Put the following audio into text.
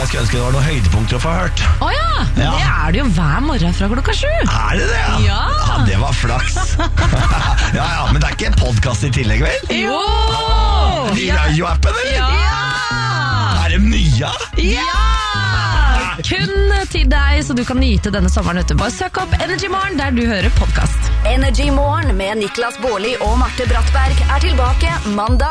skulle ønske det var noen høydepunkter å få hørt. Åja, Ja. det er det jo hver morgen fra 7:00. Er det det? Ja. Det var flaks. ja, men det er ikke en podcast i tillegg, vel? Jo! I radioappen, eller? Ja! Er det mye? Ja! Kun til deg, så du kan nyte denne sommeren ute. Bare søk opp Energy Morgen der du hører podcast. Energy Morgen med Niklas Baarli og Marte Brattberg er tilbake mandag